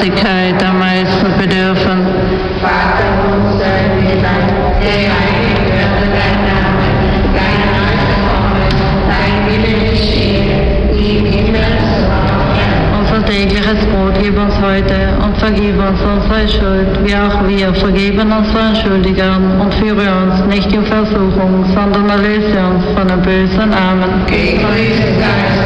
Barmherzigkeit am meisten bedürfen. Vater unser im Himmel, geheiligt werde dein Name, dein Reich komme, dein Wille geschehe, wie im Himmel so auf Erden. Unser tägliches Brot gib uns heute und vergib uns unsere Schuld, wie auch wir vergeben unseren Schuldigern, und führe uns nicht in Versuchung, sondern erlöse uns von dem Bösen. Amen. Gegrüßet sei